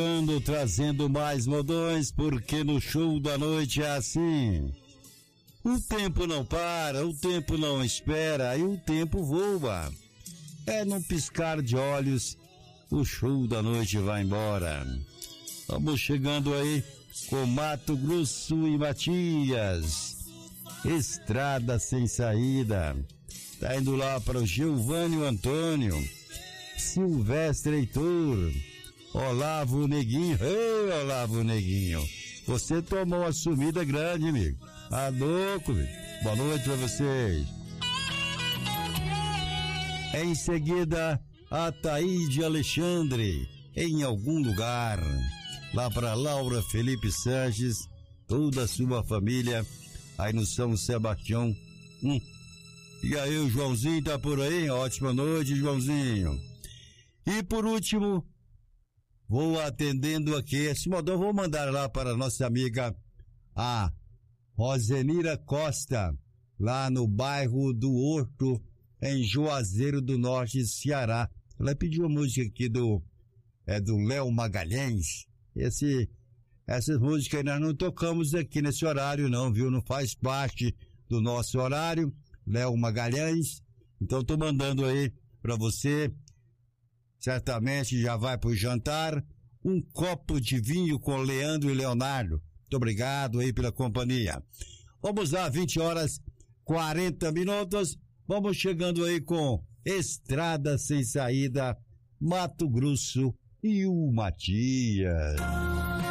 Trazendo mais modões, porque no show da noite é assim. O tempo não para, o tempo não espera e o tempo voa. É num piscar de olhos, o show da noite vai embora. Vamos chegando aí com Mato Grosso e Matias. Estrada sem saída. Tá indo lá para o Giovânio Antônio, Silvestre Heitor, Olavo Neguinho. Ei, Olavo Neguinho, você tomou uma sumida grande, amigo. Tá louco, amigo. Boa noite pra vocês. Em seguida, Ataíde Alexandre, em algum lugar. Lá para Laura Felipe Sanches, toda a sua família, aí no São Sebastião. E aí, o Joãozinho tá por aí? Ótima noite, Joãozinho. E por último, vou atendendo aqui, esse modão vou mandar lá para a nossa amiga, a Rosenira Costa, lá no bairro do Horto, em Juazeiro do Norte, Ceará. Ela pediu uma música aqui do Léo Magalhães. Essas músicas nós não tocamos aqui nesse horário não, viu? Não faz parte do nosso horário, Léo Magalhães. Então tô mandando aí para você, certamente já vai pro jantar, um copo de vinho com Leandro e Leonardo. Muito obrigado aí pela companhia. Vamos lá, 20h40. Vamos chegando aí com Estrada Sem Saída, Mato Grosso e o Matias.